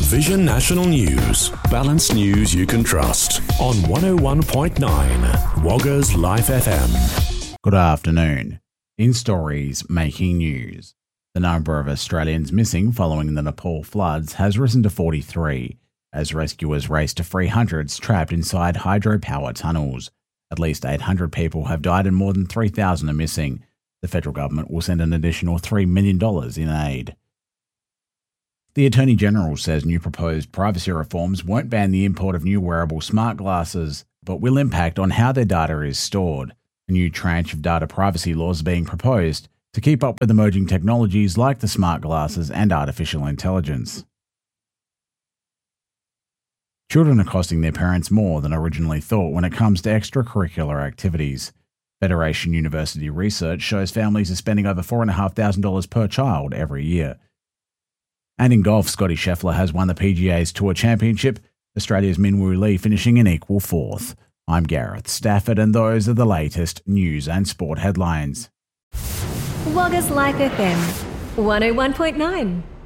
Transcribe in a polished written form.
Vision National News. Balanced news you can trust. On 101.9 Wagga's Life FM. Good afternoon. In stories making news, the number of Australians missing following the Nepal floods has risen to 43, as rescuers race to free hundreds trapped inside hydropower tunnels. At least 800 people have died and more than 3,000 are missing. The federal government will send an additional $3 million in aid. The Attorney General says new proposed privacy reforms won't ban the import of new wearable smart glasses, but will impact on how their data is stored. A new tranche of data privacy laws is being proposed to keep up with emerging technologies like the smart glasses and artificial intelligence. Children are costing their parents more than originally thought when it comes to extracurricular activities. Federation University research shows families are spending over $4,500 per child every year. And in golf, Scotty Scheffler has won the PGA's Tour Championship, Australia's Minwoo Lee finishing in equal fourth. I'm Gareth Stafford, and those are the latest news and sport headlines. Wagga's Life FM 101.9.